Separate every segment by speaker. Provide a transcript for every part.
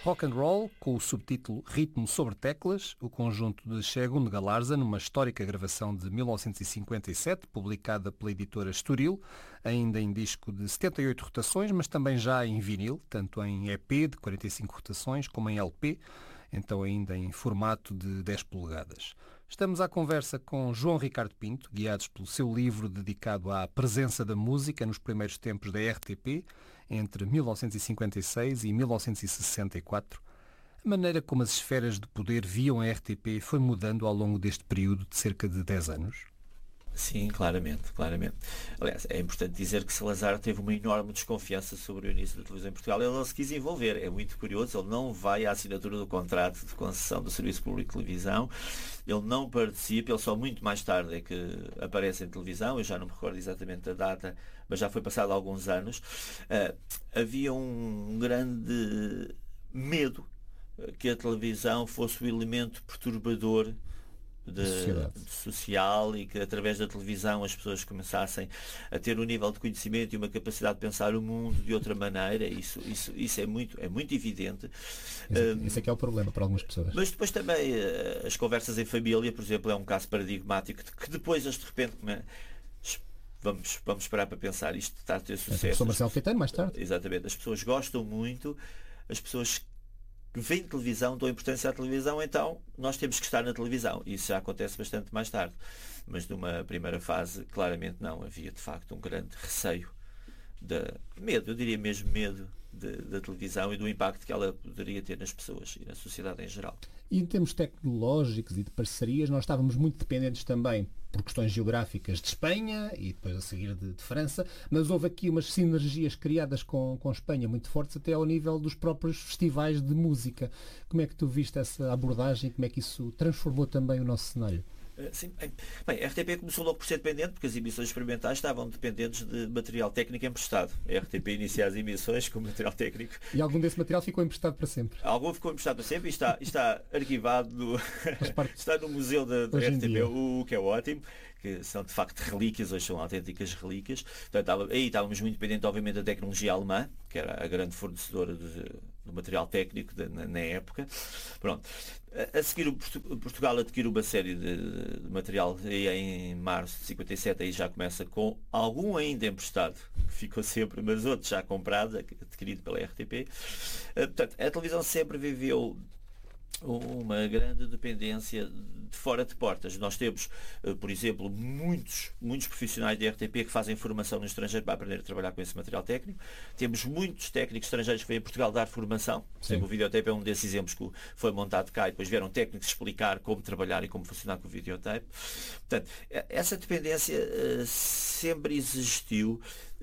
Speaker 1: Rock and Roll, com o subtítulo Ritmo sobre Teclas, o conjunto de Segundo Galarza, numa histórica gravação de 1957, publicada pela editora Estoril, ainda em disco de 78 rotações, mas também já em vinil, tanto em EP de 45 rotações como em LP, então ainda em formato de 10 polegadas. Estamos à conversa com João Ricardo Pinto, guiados pelo seu livro dedicado à presença da música nos primeiros tempos da RTP, entre 1956 e 1964. A maneira como as esferas de poder viam a RTP foi mudando ao longo deste período de cerca de 10 anos?
Speaker 2: Sim, claramente. Aliás, é importante dizer que Salazar teve uma enorme desconfiança sobre o início da televisão em Portugal. Ele não se quis envolver. É muito curioso. Ele não vai à assinatura do contrato de concessão do Serviço Público de Televisão. Ele não participa. Ele só muito mais tarde é que aparece em televisão. Eu já não me recordo exatamente a data, mas já foi passado alguns anos. Havia um grande medo que a televisão fosse o elemento perturbador social, e que através da televisão as pessoas começassem a ter um nível de conhecimento e uma capacidade de pensar o mundo de outra maneira. Isso é muito evidente.
Speaker 3: Esse é que é o problema para algumas pessoas.
Speaker 2: Mas depois também as conversas em família, por exemplo, é um caso paradigmático de que depois de repente vamos esperar para pensar, isto está a ter sucesso.
Speaker 3: O Marcelo Caetano mais tarde.
Speaker 2: Exatamente, as pessoas gostam muito, as pessoas que veem televisão, dão importância à televisão, então nós temos que estar na televisão. Isso já acontece bastante mais tarde. Mas numa primeira fase, claramente não. Havia de facto um grande receio, medo, eu diria mesmo medo da televisão e do impacto que ela poderia ter nas pessoas e na sociedade em geral.
Speaker 3: E em termos tecnológicos e de parcerias, nós estávamos muito dependentes também por questões geográficas de Espanha e depois a seguir de França, mas houve aqui umas sinergias criadas com Espanha muito fortes até ao nível dos próprios festivais de música. Como é que tu viste essa abordagem? Como é que isso transformou também o nosso cenário?
Speaker 2: Sim, bem, a RTP começou logo por ser dependente, porque as emissões experimentais estavam dependentes de material técnico emprestado. A RTP inicia as emissões com material técnico.
Speaker 3: E algum desse material ficou emprestado para sempre?
Speaker 2: Algum ficou emprestado para sempre e está arquivado está no museu da RTP, o que é ótimo, que são de facto relíquias, hoje são autênticas relíquias. Portanto, aí estávamos muito dependentes, obviamente, da tecnologia alemã, que era a grande fornecedora do material técnico na época. Pronto. A seguir, Portugal adquiriu uma série de material e em março de 57 aí já começa com algum ainda emprestado, que ficou sempre, mas outro já comprado, adquirido pela RTP. Portanto, a televisão sempre viveu uma grande dependência de fora de portas. Nós temos, por exemplo, muitos profissionais da RTP que fazem formação no estrangeiro para aprender a trabalhar com esse material técnico. Temos muitos técnicos estrangeiros que vêm a Portugal dar formação. Por exemplo, o videotape é um desses exemplos que foi montado cá e depois vieram técnicos explicar como trabalhar e como funcionar com o videotape. Portanto, essa dependência sempre existiu,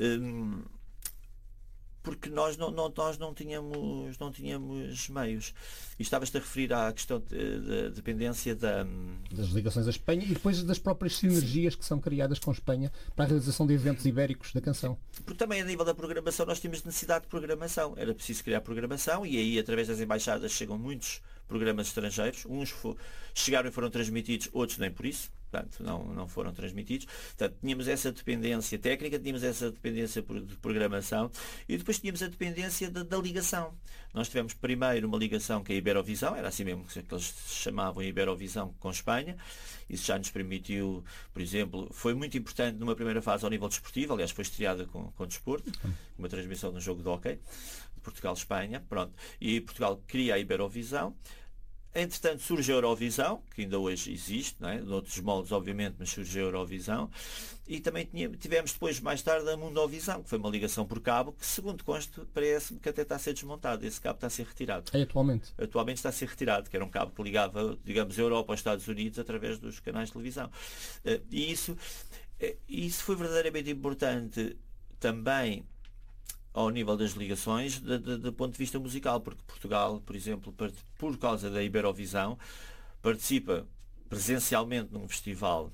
Speaker 2: porque nós não tínhamos meios. E estavas-te a referir à questão da dependência
Speaker 3: das ligações à Espanha e depois das próprias sinergias que são criadas com a Espanha para a realização de eventos ibéricos da canção.
Speaker 2: Porque também a nível da programação nós tínhamos necessidade de programação. Era preciso criar programação e aí através das embaixadas chegam muitos programas estrangeiros. Uns chegaram e foram transmitidos, outros nem por isso. Portanto, não foram transmitidos. Portanto, tínhamos essa dependência técnica, tínhamos essa dependência de programação e depois tínhamos a dependência da ligação. Nós tivemos primeiro uma ligação com a Iberovisão, era assim mesmo que eles chamavam a Iberovisão com Espanha. Isso já nos permitiu, por exemplo, foi muito importante numa primeira fase ao nível desportivo, aliás foi estreada com desporto, uma transmissão de um jogo de hóquei, de Portugal-Espanha, pronto. E Portugal cria a Iberovisão. Entretanto surge a Eurovisão, que ainda hoje existe, não é? De outros moldes obviamente, mas surge a Eurovisão. E também tivemos depois, mais tarde, a Mundovisão, que foi uma ligação por cabo, que segundo consto, parece-me que até está a ser desmontado. Esse cabo está a ser retirado.
Speaker 3: É atualmente?
Speaker 2: Atualmente está a ser retirado, que era um cabo que ligava, digamos, a Europa aos Estados Unidos através dos canais de televisão. E isso foi verdadeiramente importante também ao nível das ligações do ponto de vista musical, porque Portugal, por exemplo, por causa da Iberovisão, participa presencialmente num festival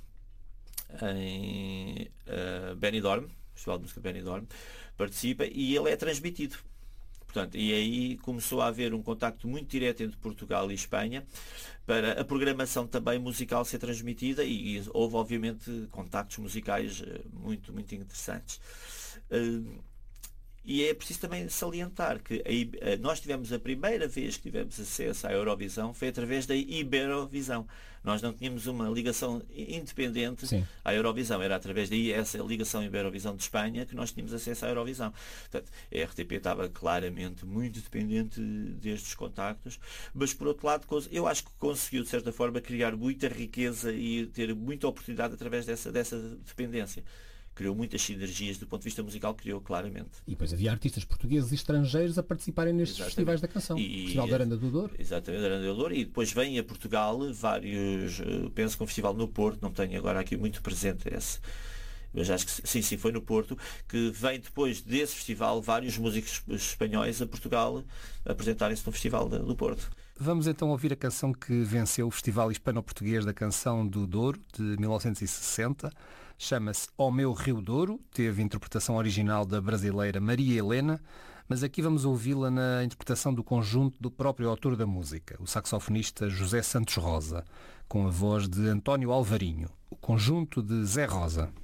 Speaker 2: em Benidorm, Festival de Música de Benidorm, participa e ele é transmitido. Portanto, e aí começou a haver um contacto muito direto entre Portugal e Espanha para a programação também musical ser transmitida e houve obviamente contactos musicais muito, muito interessantes. E é preciso também salientar que nós tivemos a primeira vez que tivemos acesso à Eurovisão foi através da Iberovisão. Nós não tínhamos uma ligação independente à Eurovisão. Era através essa ligação Iberovisão de Espanha que nós tínhamos acesso à Eurovisão. Portanto, a RTP estava claramente muito dependente destes contactos, mas por outro lado, eu acho que conseguiu, de certa forma, criar muita riqueza e ter muita oportunidade através dessa dependência. Criou muitas sinergias do ponto de vista musical, criou claramente.
Speaker 3: E depois havia artistas portugueses e estrangeiros a participarem nestes festivais da canção. O Festival da Aranda do Douro.
Speaker 2: Exatamente, da Aranda do Douro. E depois vem a Portugal vários, penso que um festival no Porto, não tenho agora aqui muito presente esse, mas acho que sim, foi no Porto, que vem depois desse festival vários músicos espanhóis a Portugal apresentarem-se no Festival do Porto.
Speaker 1: Vamos então ouvir a canção que venceu o Festival Hispano-Português da Canção do Douro, de 1960. Chama-se Ó Meu Rio Douro, teve interpretação original da brasileira Maria Helena, mas aqui vamos ouvi-la na interpretação do conjunto do próprio autor da música, o saxofonista José Santos Rosa, com a voz de António Alvarinho, o conjunto de Zé Rosa.